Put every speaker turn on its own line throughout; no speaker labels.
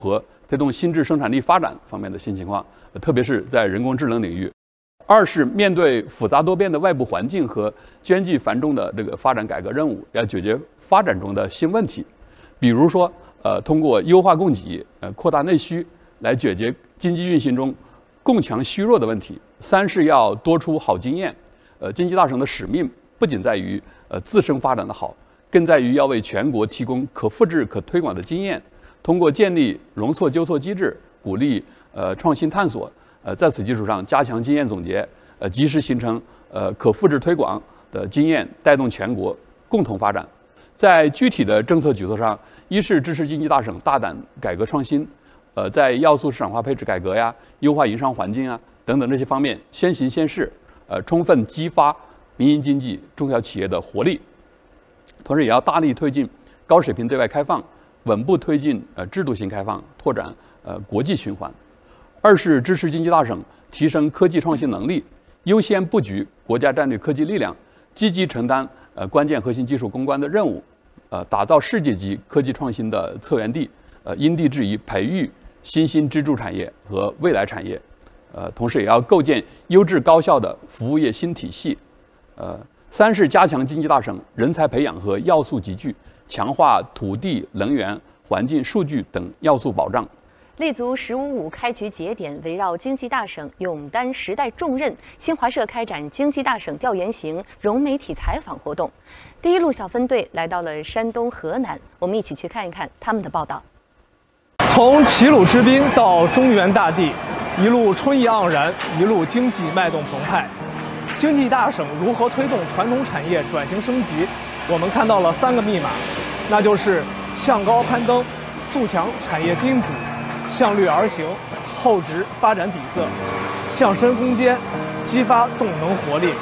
和推动新质生产力发展方面的新情况，特别是在人工智能领域。二是面对复杂多变的外部环境和艰巨繁重的这个发展改革任务，要解决发展中的新问题，比如说通过优化供给、扩大内需来解决经济运行中供强虚弱的问题。三是要多出好经验。经济大省的使命不仅在于自身发展的好，更在于要为全国提供可复制、可推广的经验。通过建立容错纠错机制，鼓励创新探索，在此基础上加强经验总结，及时形成可复制推广的经验，带动全国共同发展。在具体的政策举措上，一是支持经济大省大胆改革创新，在要素市场化配置改革呀、优化营商环境啊等等这些方面先行先试，充分激发民营经济、中小企业的活力。同时，也要大力推进高水平对外开放，稳步推进制度性开放，拓展国际循环。二是支持经济大省提升科技创新能力，优先布局国家战略科技力量，积极承担关键核心技术攻关的任务，打造世界级科技创新的策源地，因地制宜培育新兴支柱产业和未来产业。同时也要构建优质高效的服务业新体系。三是加强经济大省人才培养和要素集聚，强化土地、能源、环境、数据等要素保障。
立足“15+5”开局节点，围绕经济大省勇担时代重任，新华社开展经济大省调研型融媒体采访活动。第一路小分队来到了山东河南，我们一起去看一看他们的报道。
从齐鲁之滨到中原大地，一路春意盎然，一路经济脉动澎湃。经济大省如何推动传统产业转型升级？我们看到了3个密码，那就是向高攀登、速强产业基因组、向绿而行、厚植发展底色、向深攻坚、激发动能活力。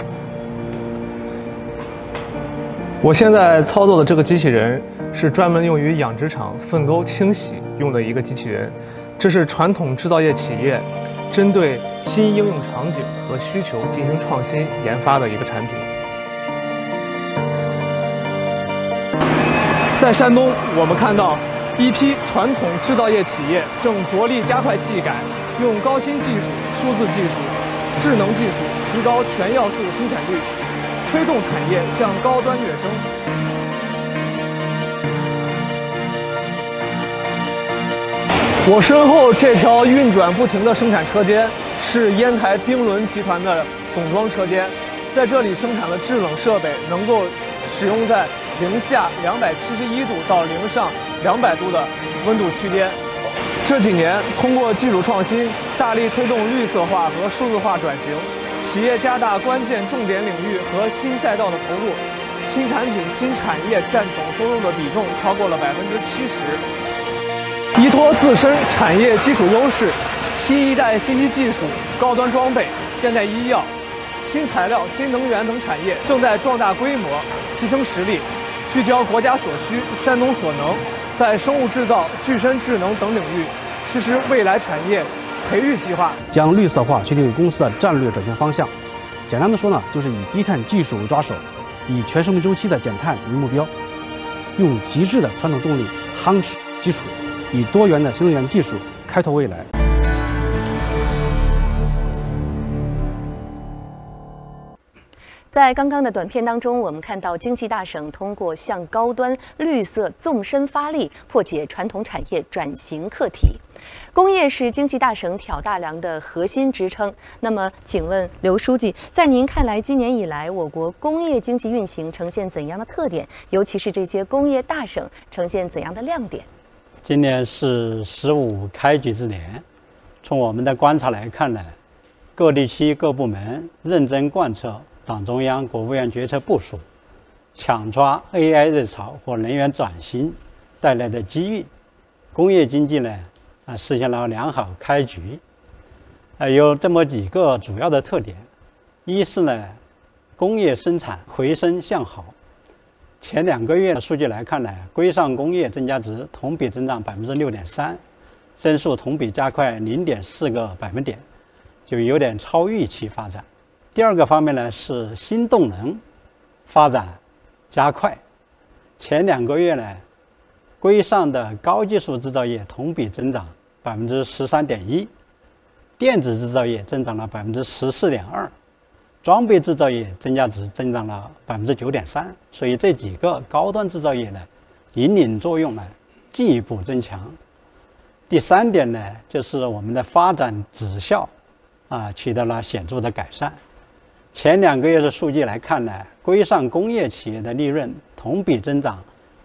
我现在操作的这个机器人是专门用于养殖场粪沟清洗用的一个机器人，这是传统制造业企业针对新应用场景和需求进行创新研发的一个产品。在山东，我们看到一批传统制造业企业正着力加快技改，用高新技术、数字技术、智能技术提高全要素生产率，推动产业向高端跃升。我身后这条运转不停的生产车间是烟台冰轮集团的总装车间，在这里生产的制冷设备能够使用在零下271度到零上200度的温度区间。这几年，通过技术创新，大力推动绿色化和数字化转型，企业加大关键重点领域和新赛道的投入，新产品、新产业占总收入的比重超过了70%。依托自身产业基础优势，新一代信息技术、高端装备、现代医药、新材料、新能源等产业正在壮大规模、提升实力，聚焦国家所需、山东所能，在生物制造、具身智能等领域实施未来产业培育计划，
将绿色化确定公司的战略转型方向。简单的说呢，就是以低碳技术为抓手，以全生命周期的减碳为目标，用极致的传统动力夯实基础，以多元的新能源技术开拓未来。
在刚刚的短片当中，我们看到经济大省通过向高端、绿色纵深发力，破解传统产业转型课题。工业是经济大省挑大梁的核心支撑。那么，请问刘书记，在您看来，今年以来我国工业经济运行呈现怎样的特点？尤其是这些工业大省呈现怎样的亮点？
今年是15开局之年，从我们的观察来看呢，各地区各部门认真贯彻党中央、国务院决策部署，抢抓 AI 热潮和能源转型带来的机遇，工业经济呢实现了良好开局。有这么几个主要的特点：一是呢，工业生产回升向好。前2个月的数据来看呢，规上工业增加值同比增长6.3%，增速同比加快0.4个百分点，就有点超预期发展。第二个方面呢，是新动能发展加快。前2个月呢， 硅上的高技术制造业同比增长13.1%，电子制造业增长了14.2%，装备制造业增加值增长了9.3%。所以这几个高端制造业呢，引领作用呢进一步增强。第3点呢，就是我们的发展指效取得了显著的改善。前2个月的数据来看呢，硅上工业企业的利润同比增长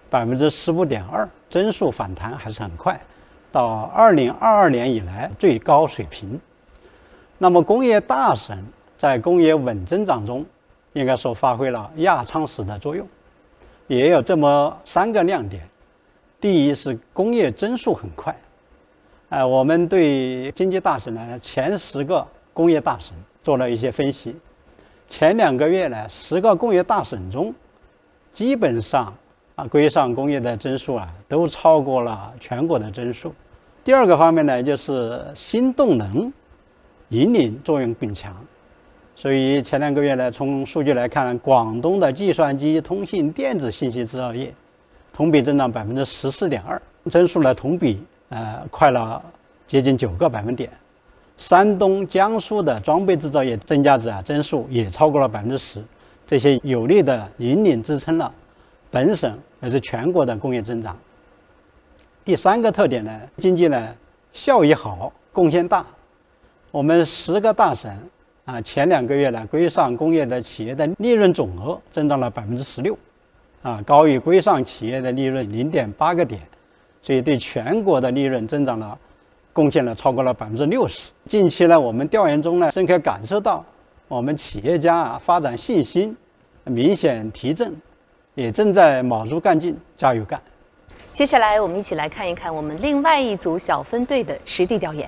15.2%，增速反弹还是很快，到2022年以来最高水平。那么工业大省在工业稳增长中，应该说发挥了压舱石的作用，也有这么3个亮点。第一是工业增速很快，我们对经济大省呢前10个工业大省做了一些分析。前2个月呢，10个工业大省中，基本上硅上工业的增速都超过了全国的增速。第2个方面呢，就是新动能引领作用更强。所以前2个月呢，从数据来看，广东的计算机、通信、电子信息制造业同比增长14.2%，增速呢同比快了接近9个百分点。山东、江苏的装备制造业增加值增速也超过了10%，这些有力的引领支撑了本省也是全国的工业增长。第3个特点呢，经济呢效益好，贡献大。我们10个大省前2个月呢，硅上工业的企业的利润总额增长了16%，高于硅上企业的利润0.8个点，所以对全国的利润增长了贡献了超过了60%。近期呢，我们调研中呢，深刻感受到我们企业家发展信心明显提振，也正在卯足干劲，加油干。
接下来我们一起来看一看我们另外一组小分队的实地调研。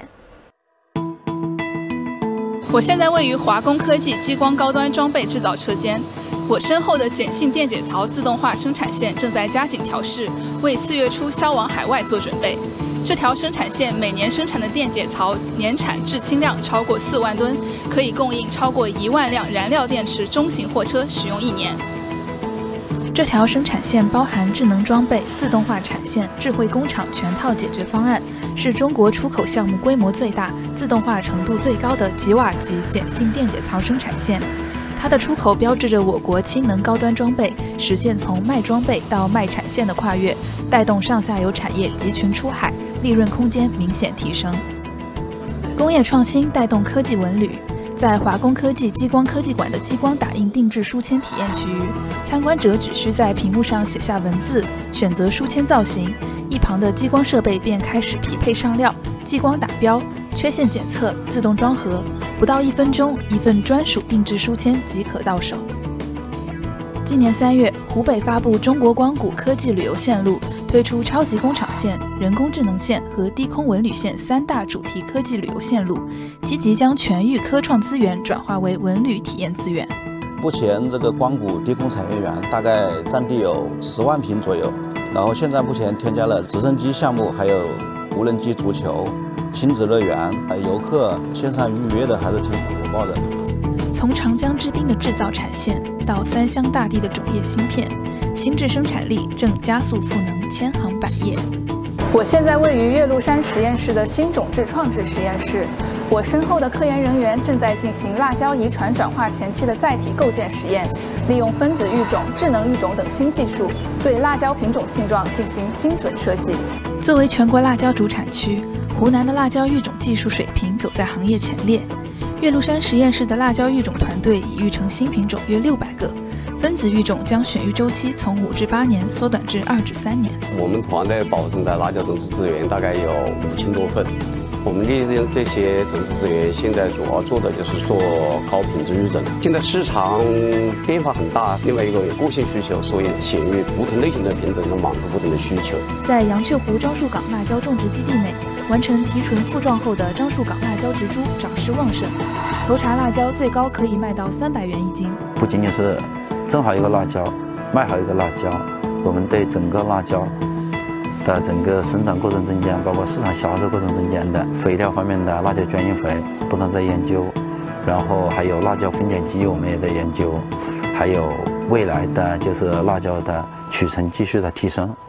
我现在位于华工科技激光高端装备制造车间，我身后的碱性电解槽自动化生产线正在加紧调试，为4月初销往海外做准备。这条生产线每年生产的电解槽年产制氢量超过4万吨，可以供应超过1万辆燃料电池中型货车使用1年。这条生产线包含智能装备、自动化产线、智慧工厂全套解决方案，是中国出口项目规模最大、自动化程度最高的吉瓦级碱性电解槽生产线。它的出口标志着我国氢能高端装备实现从卖装备到卖产线的跨越，带动上下游产业集群出海，利润空间明显提升。工业创新带动科技文旅。在华工科技激光科技馆的激光打印定制书签体验区域，参观者只需在屏幕上写下文字，选择书签造型，一旁的激光设备便开始匹配上料、激光打标、缺陷检测、自动装盒，不到1分钟，一份专属定制书签即可到手。今年3月，湖北发布中国光谷科技旅游线路，推出超级工厂线、人工智能线和低空文旅线3大主题科技旅游线路，积极将全域科创资源转化为文旅体验资源。
目前这个光谷低空产业园大概占地有10万平左右，然后现在目前添加了直升机项目，还有无人机足球、亲子乐园，游客线上预约的还是挺火爆的。
从长江之滨的制造产线到3湘大地的种业芯片，新质生产力正加速赋能千行百业。
我现在位于岳麓山实验室的新种质创制实验室，我身后的科研人员正在进行辣椒遗传转化前期的载体构建实验，利用分子育种、智能育种等新技术，对辣椒品种性状进行精准设计。
作为全国辣椒主产区，湖南的辣椒育种技术水平走在行业前列。岳麓山实验室的辣椒育种团队已育成新品种约600个，分子育种将选育周期从5至8年缩短至2至3年。
我们团队保证的辣椒种子资源大概有5000多份。我们利用这些种子资源，现在主要做的就是做高品质育种。现在市场变化很大，另外一个有个性需求，所以选育不同类型的品种，能满足不同的需求。
在杨雀湖樟树岗辣椒种植基地内，完成提纯复壮后的樟树岗辣椒植株长势旺盛，头茬辣椒最高可以卖到300元一斤。
不仅仅是种好一个辣椒，卖好一个辣椒，我们对整个辣椒的整个生长过程中间，包括市场销售过程中间的肥料方面的辣椒卷运肥不断在研究，然后还有辣椒分拣机我们也在研究，还有未来的就是辣椒的取成技术的提升。